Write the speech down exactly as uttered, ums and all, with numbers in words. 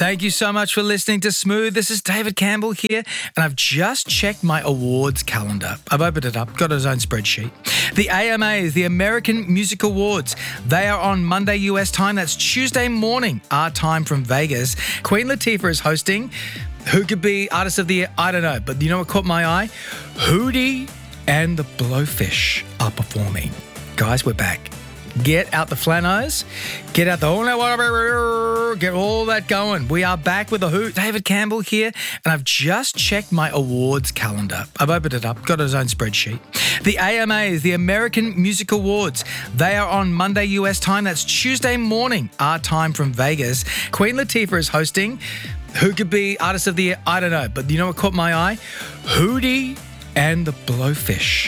Thank you so much for listening to Smooth. This is David Campbell here, and I've just checked my awards calendar. I've opened it up, got its own spreadsheet. The A M As, the American Music Awards, they are on Monday U S time. That's Tuesday morning, our time from Vegas. Queen Latifah is hosting. Who could be Artist of the Year? I don't know, but you know what caught my eye? Hootie and the Blowfish are performing. Guys, we're back. Get out the flanos, get out the oh, get all that going. We are back with a Who. David Campbell here, and I've just checked my awards calendar. I've opened it up, got its own spreadsheet. The A M As, the American Music Awards, they are on Monday U S time. That's Tuesday morning, our time from Vegas. Queen Latifah is hosting. Who could be Artist of the Year? I don't know, but you know what caught my eye? Hootie and the Blowfish